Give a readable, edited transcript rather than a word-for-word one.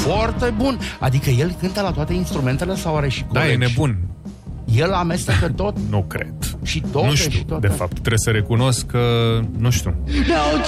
foarte bun. Adică el cântă la toate instrumentele sau are și colegi? Da, e nebun. El amestecă tot? Nu cred. Și toate, nu știu, și toate. de fapt. Trebuie să recunosc că, nu știu. Now